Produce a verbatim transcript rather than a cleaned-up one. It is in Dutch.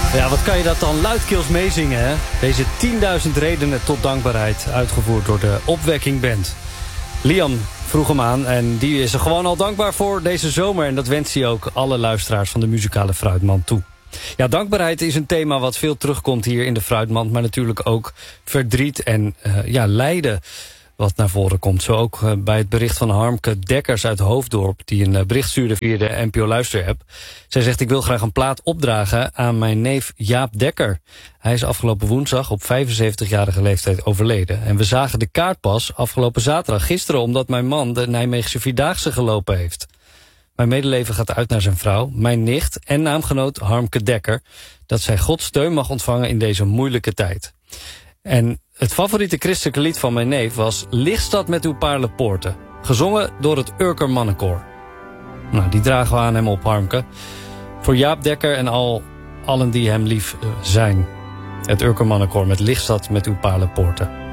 Ja, wat kan je dat dan luidkeels meezingen, hè? Deze tienduizend redenen tot dankbaarheid, uitgevoerd door de Opwekking Band. Lian vroeg hem aan en die is er gewoon al dankbaar voor deze zomer. En dat wenst hij ook alle luisteraars van de muzikale Fruitmand toe. Ja, dankbaarheid is een thema wat veel terugkomt hier in de Fruitmand. Maar natuurlijk ook verdriet en uh, ja, lijden wat naar voren komt. Zo ook uh, bij het bericht van Harmke Dekkers uit Hoofddorp, die een uh, bericht stuurde via de N P O Luister-app. Zij zegt: ik wil graag een plaat opdragen aan mijn neef Jaap Dekker. Hij is afgelopen woensdag op vijfenzeventigjarige leeftijd overleden. En we zagen de kaart pas afgelopen zaterdag, gisteren, omdat mijn man de Nijmeegse Vierdaagse gelopen heeft. Mijn medeleven gaat uit naar zijn vrouw, mijn nicht en naamgenoot Harmke Dekker, dat zij Gods steun mag ontvangen in deze moeilijke tijd. En het favoriete christelijke lied van mijn neef was Lichtstad met uw paarlenpoorten, gezongen door het Urker Mannenkoor. Nou, die dragen we aan hem op, Harmke. Voor Jaap Dekker en al allen die hem lief zijn. Het Urker Mannenkoor met Lichtstad met uw paarlenpoorten.